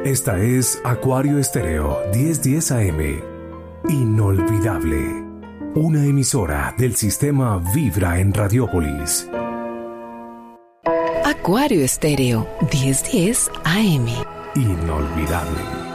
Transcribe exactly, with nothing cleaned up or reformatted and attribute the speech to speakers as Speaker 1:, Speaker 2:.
Speaker 1: Esta es Acuario Estéreo diez diez A M. Inolvidable. Una emisora del sistema Vibra en Radiópolis.
Speaker 2: Acuario Estéreo diez diez A M.
Speaker 1: Inolvidable.